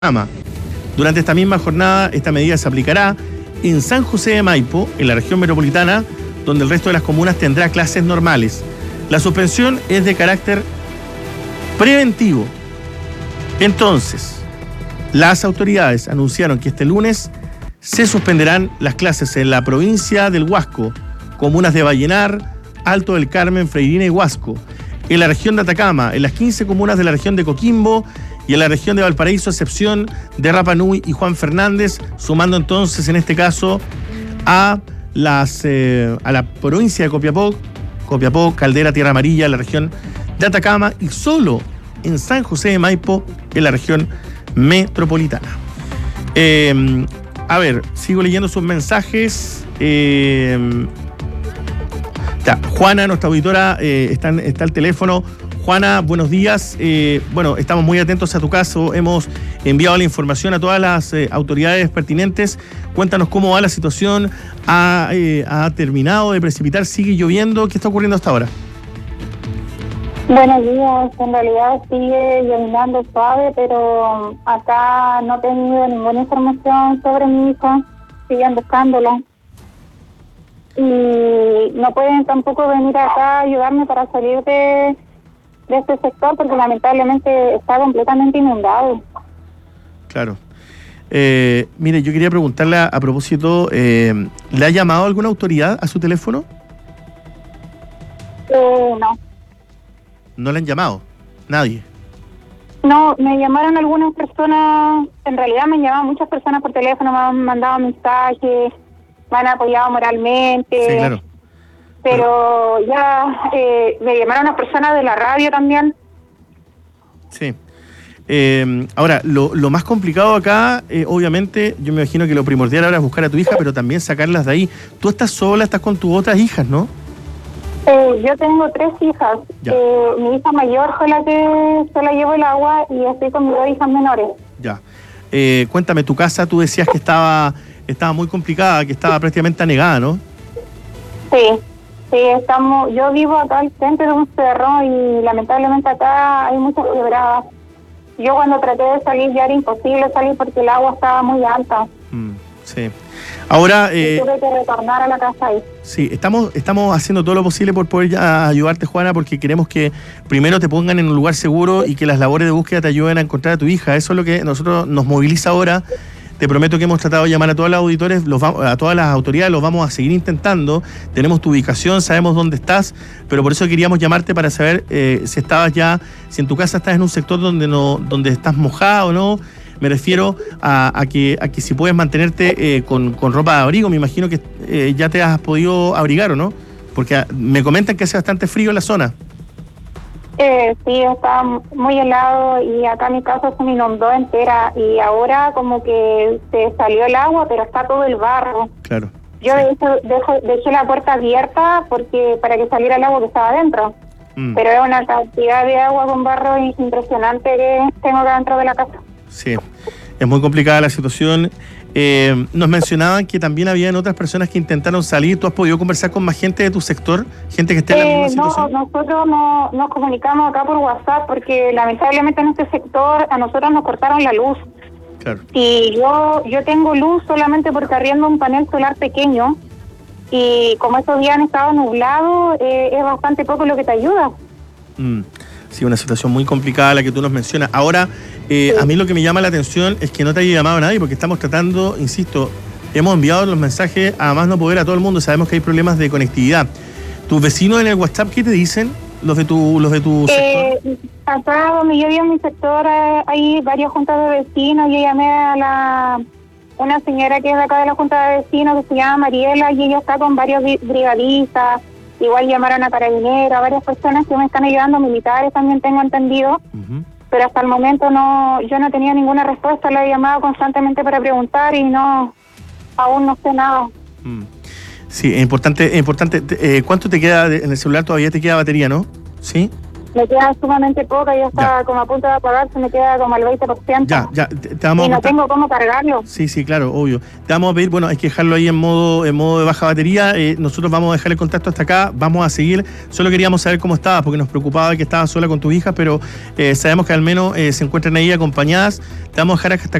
Atacama. Durante esta misma jornada, esta medida se aplicará en San José de Maipo, en la región metropolitana, donde el resto de las comunas tendrá clases normales. La suspensión es de carácter preventivo. Entonces, las autoridades anunciaron que este lunes se suspenderán las clases en la provincia del Huasco, comunas de Vallenar, Alto del Carmen, Freirina y Huasco, en la región de Atacama, en las 15 comunas de la región de Coquimbo y en la región de Valparaíso, a excepción de Rapa Nui y Juan Fernández, sumando entonces en este caso a la provincia de Copiapó, Caldera, Tierra Amarilla, la región de Atacama, y solo en San José de Maipo, en la región metropolitana. A ver, sigo leyendo sus mensajes. Juana, nuestra auditora, está al teléfono. Juana, buenos días. Bueno, estamos muy atentos a tu caso. Hemos enviado la información a todas las autoridades pertinentes. Cuéntanos cómo va la situación. ¿Ha terminado de precipitar? ¿Sigue lloviendo? ¿Qué está ocurriendo hasta ahora? Buenos días. En realidad sigue lloviendo suave, pero acá no he tenido ninguna información sobre mi hijo. Siguen buscándolo. Y no pueden tampoco venir acá a ayudarme para salir de este sector, porque lamentablemente está completamente inundado. Claro. Mire, yo quería preguntarle a propósito, ¿le ha llamado alguna autoridad a su teléfono? No. ¿No le han llamado? ¿Nadie? No, me llamaron algunas personas, en realidad me llamaban muchas personas por teléfono, me han mandado mensajes, me han apoyado moralmente. Sí, claro. Pero ya me llamaron unas personas de la radio también. Sí. Ahora, lo más complicado acá, obviamente, yo me imagino que lo primordial ahora es buscar a tu hija, pero también sacarlas de ahí. Tú estás sola, estás con tus otras hijas, ¿no? Yo tengo 3 hijas. Mi hija mayor fue la que se la llevó el agua y estoy con mis 2 hijas menores. Ya. Cuéntame, tu casa, tú decías que estaba muy complicada, que estaba prácticamente anegada, ¿no? Sí, yo vivo acá al centro de un cerro y lamentablemente acá hay muchas quebradas. Yo cuando traté de salir ya era imposible salir porque el agua estaba muy alta. Sí. Ahora... tuve que retornar a la casa ahí. Sí, estamos haciendo todo lo posible por poder ayudarte, Juana, porque queremos que primero te pongan en un lugar seguro y que las labores de búsqueda te ayuden a encontrar a tu hija. Eso es lo que nosotros nos moviliza ahora. Te prometo que hemos tratado de llamar a todos los auditores, a todas las autoridades, los vamos a seguir intentando. Tenemos tu ubicación, sabemos dónde estás, pero por eso queríamos llamarte para saber si en tu casa estás en un sector donde estás mojada o no. Me refiero a que si puedes mantenerte con ropa de abrigo. Me imagino que ya te has podido abrigar, ¿o no? Porque me comentan que hace bastante frío en la zona. Sí, está muy helado y acá mi casa se me inundó entera y ahora como que se salió el agua, pero está todo el barro. Claro. Yo dejé la puerta abierta para que saliera el agua que estaba adentro. Pero es una cantidad de agua con barro impresionante que tengo acá dentro de la casa. Sí, es muy complicada la situación. Nos mencionaban que también habían otras personas que intentaron salir. ¿Tú has podido conversar con más gente de tu sector? ¿Gente que esté en la misma situación? No, nosotros nos comunicamos acá por WhatsApp porque lamentablemente en este sector a nosotros nos cortaron la luz. Claro. Y yo tengo luz solamente porque arriendo un panel solar pequeño y como estos días han estado nublados, es bastante poco lo que te ayuda. Sí, una situación muy complicada la que tú nos mencionas. Ahora, a mí lo que me llama la atención es que no te haya llamado a nadie porque estamos tratando, insisto, hemos enviado los mensajes a más no poder a todo el mundo. Sabemos que hay problemas de conectividad. ¿Tus vecinos en el WhatsApp qué te dicen? ¿Los de tu sector? Acá donde yo vivo en mi sector hay varias juntas de vecinos. Yo llamé a una señora que es de acá de la junta de vecinos que se llama Mariela y ella está con varios brigadistas. Igual llamaron a carabineros, a varias personas que me están ayudando, militares también tengo entendido. Pero hasta el momento yo no tenía ninguna respuesta, le he llamado constantemente para preguntar y aún no sé nada. Sí, es importante. ¿Cuánto te queda en el celular? Todavía te queda batería, ¿no? ¿Sí? Me queda sumamente poca, ya está como a punto de apagarse, me queda como al 20%. Ya, te vamos y no tengo cómo cargarlo. Sí, claro, obvio. Te vamos a pedir, bueno, hay que dejarlo ahí en modo de baja batería. Nosotros vamos a dejar el contacto hasta acá, vamos a seguir. Solo queríamos saber cómo estabas, porque nos preocupaba que estabas sola con tus hijas, pero sabemos que al menos se encuentran ahí acompañadas. Te vamos a dejar hasta